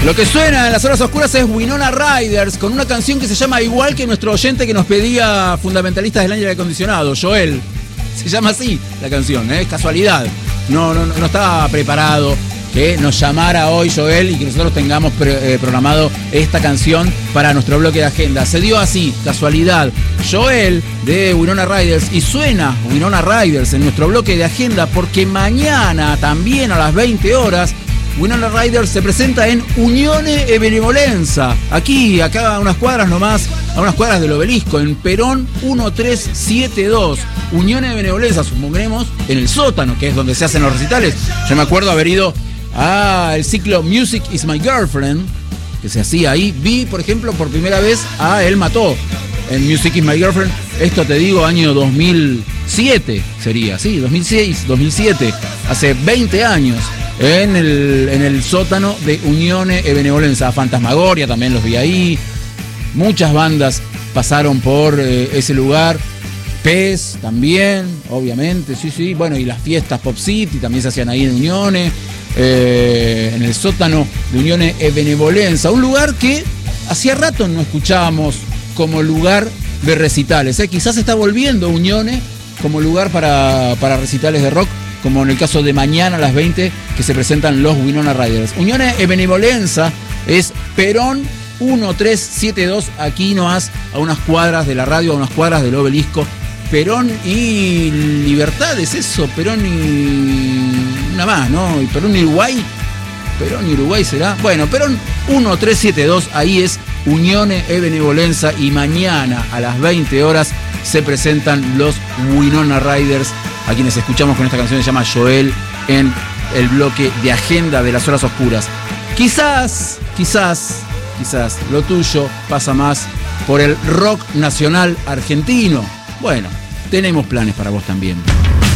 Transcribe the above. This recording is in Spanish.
Lo que suena en las horas oscuras es Winona Riders con una canción que se llama igual que nuestro oyente que nos pedía Fundamentalistas del aire acondicionado, Joel. Se llama así la canción, es casualidad. No estaba preparado que nos llamara hoy Joel y que nosotros tengamos programado esta canción para nuestro bloque de agenda. Se dio así, casualidad. Joel de Winona Riders, y suena Winona Riders en nuestro bloque de agenda porque mañana también a las 20 horas Winona Riders se presenta en Unione e Benevolenza, acá a unas cuadras nomás, a unas cuadras del Obelisco, en Perón 1372. Unione e Benevolenza, supongamos, en el sótano, que es donde se hacen los recitales. Yo me acuerdo haber ido al ciclo Music is My Girlfriend, que se hacía ahí. Vi, por ejemplo, por primera vez a Él Mató en Music is My Girlfriend. Esto te digo, año 2007 sería, sí, 2006, 2007, hace 20 años. En el sótano de Unione e Benevolenza. Fantasmagoria también los vi ahí. Muchas bandas pasaron por ese lugar. PES también, obviamente, sí. Bueno, y las fiestas Pop City también se hacían ahí en Unione. En el sótano de Unione e Benevolenza. Un lugar que hacía rato no escuchábamos como lugar de recitales. Quizás está volviendo Unione como lugar para recitales de rock, como en el caso de mañana a las 20 que se presentan los Winona Riders. Unione e Benevolenza es Perón 1372, aquí nomás a unas cuadras de la radio, a unas cuadras del Obelisco. Perón y Libertad, ¿es eso? Perón y... una más, ¿no? ¿Y Perón y Uruguay? Perón y Uruguay será. Bueno, Perón 1372, ahí es Unione e Benevolenza, y mañana a las 20 horas se presentan los Winona Riders, a quienes escuchamos con esta canción que se llama Joel en el bloque de agenda de las horas oscuras. Quizás lo tuyo pasa más por el rock nacional argentino. Bueno, tenemos planes para vos también.